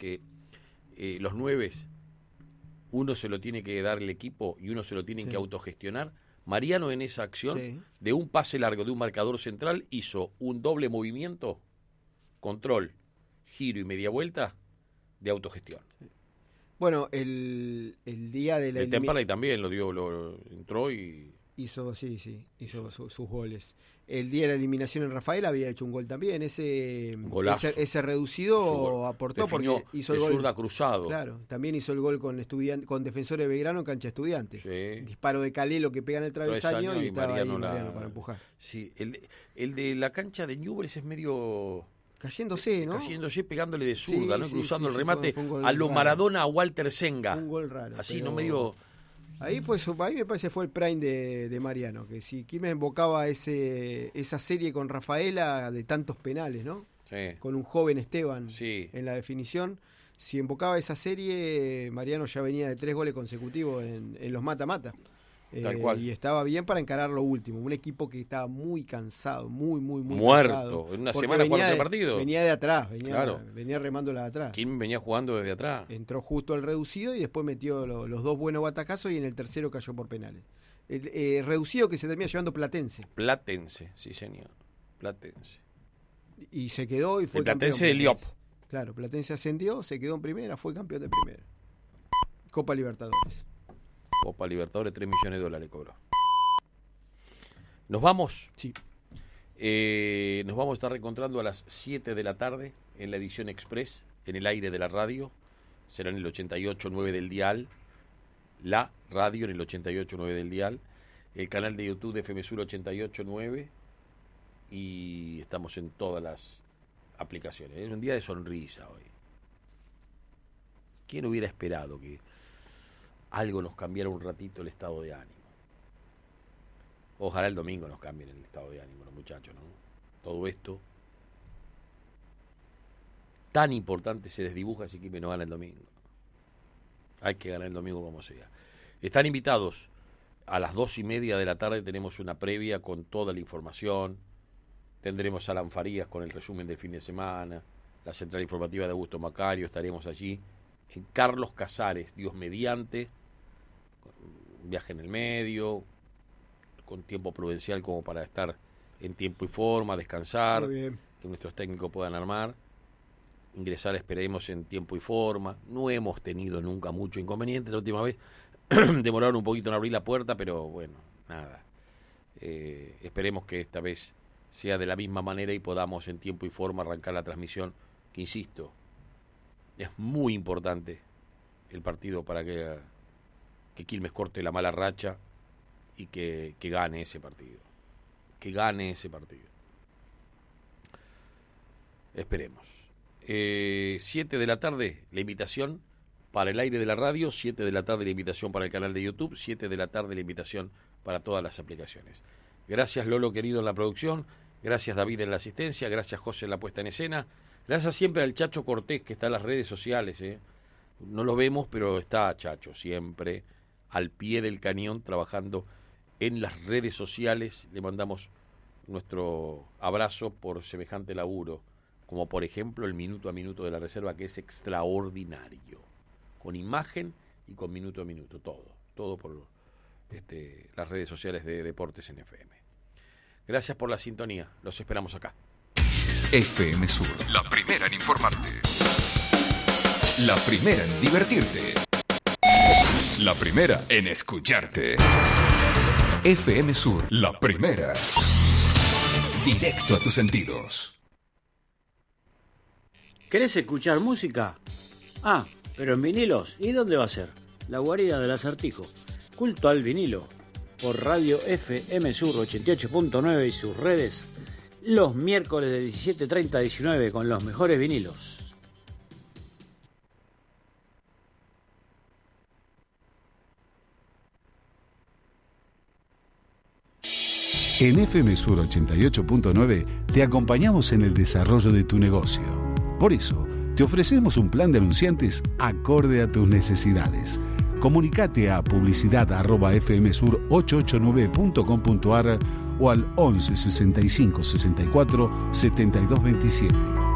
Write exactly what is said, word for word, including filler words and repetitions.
que eh, los nueves, uno se lo tiene que dar el equipo y uno se lo tiene sí. que autogestionar. Mariano en esa acción, sí. de un pase largo de un marcador central, hizo un doble movimiento, control, giro y media vuelta de autogestión. Bueno, el, el día de la... El Temperley también lo dio, lo, lo entró y... Hizo, sí, sí, hizo su, sus goles. El día de la eliminación en Rafael había hecho un gol también. Ese, ese, ese reducido aportó Definió porque hizo el de gol. Zurda cruzado. Claro, también hizo el gol con estudiante, con Defensores de Belgrano en cancha Estudiantes. Sí. Disparo de Calelo que pega en el travesaño, travesaño y, y estaba Mariano, ahí Mariano la... para empujar. Sí, el, el de la cancha de Newell's es medio... Cayéndose, ¿no? Cayéndose, pegándole de zurda, sí, ¿no? Sí, Cruzando sí, el remate fue, fue a lo Maradona, a Walter Senga. Fue un gol raro. Así, pero... no medio... Ahí fue eso, ahí me parece fue el prime de, de Mariano, que si Quilmes invocaba ese, esa serie con Rafaela de tantos penales, ¿no? Sí. Con un joven Esteban sí. en la definición. Si invocaba esa serie, Mariano ya venía de tres goles consecutivos en, en los mata-mata. Tal eh, cual. Y estaba bien para encarar lo último. Un equipo que estaba muy cansado, muy, muy, muy muerto. cansado. En una semana jugando el partido. Venía de atrás, venía, claro. venía remando la de atrás. ¿Quién venía jugando desde atrás? Entró justo al reducido y después metió lo, los dos buenos batacazos y en el tercero cayó por penales. El eh, reducido que se termina llevando Platense. Platense, sí señor. Platense. Y se quedó y fue el campeón. Platense de Liop. Claro, Platense ascendió, se quedó en primera, fue campeón de primera. Copa Libertadores. Copa Libertadores, tres millones de dólares cobró. ¿Nos vamos? Sí. Eh, nos vamos a estar reencontrando a las siete de la tarde en la edición Express, en el aire de la radio. Será en el ochenta y ocho punto nueve del dial. La radio en el ochenta y ocho punto nueve del dial. El canal de YouTube de F M Sur ochenta y ocho punto nueve. Y estamos en todas las aplicaciones. Es un día de sonrisa hoy. ¿Quién hubiera esperado que algo nos cambiara un ratito el estado de ánimo? Ojalá el domingo nos cambien el estado de ánimo los muchachos, ¿no? Todo esto tan importante se desdibuja si Quilmes no gana el domingo. Hay que ganar el domingo como sea. Están invitados a las dos y media de la tarde, tenemos una previa con toda la información. Tendremos a Alan Farías con el resumen del fin de semana, la central informativa de Augusto Macario, estaremos allí en Carlos Casares, Dios mediante, un viaje en el medio, con tiempo prudencial como para estar en tiempo y forma, descansar, que nuestros técnicos puedan armar, ingresar, esperemos, en tiempo y forma. No hemos tenido nunca mucho inconveniente, la última vez demoraron un poquito en abrir la puerta, pero bueno, nada. Eh, esperemos que esta vez sea de la misma manera y podamos en tiempo y forma arrancar la transmisión, que insisto, es muy importante el partido para que, que Quilmes corte la mala racha y que, que gane ese partido. Que gane ese partido. Esperemos. Eh, siete de la tarde, la invitación para el aire de la radio. Siete de la tarde, la invitación para el canal de YouTube. Siete de la tarde, la invitación para todas las aplicaciones. Gracias, Lolo, querido, en la producción. Gracias, David, en la asistencia. Gracias, José, en la puesta en escena. Gracias siempre al Chacho Cortés, que está en las redes sociales. ¿eh? No lo vemos, pero está Chacho siempre al pie del cañón trabajando en las redes sociales. Le mandamos nuestro abrazo por semejante laburo, como por ejemplo el minuto a minuto de la reserva, que es extraordinario, con imagen y con minuto a minuto, todo, todo por este, las redes sociales de Deportes en F M. Gracias por la sintonía, los esperamos acá. F M Sur, la primera en informarte, la primera en divertirte, la primera en escucharte. F M Sur, la primera. Directo a tus sentidos. ¿Querés escuchar música? Ah, pero en vinilos. ¿Y dónde va a ser? La guarida del Acertijo. Culto al vinilo. Por radio F M Sur ochenta y ocho punto nueve y sus redes. Los miércoles de diecisiete treinta a diecinueve con los mejores vinilos. En F M Sur ochenta y ocho punto nueve te acompañamos en el desarrollo de tu negocio. Por eso, te ofrecemos un plan de anunciantes acorde a tus necesidades. Comunicate a publicidad arroba f m sur ochocientos ochenta y nueve punto com punto a r o al once sesenta y cinco sesenta y cuatro setenta y dos veintisiete.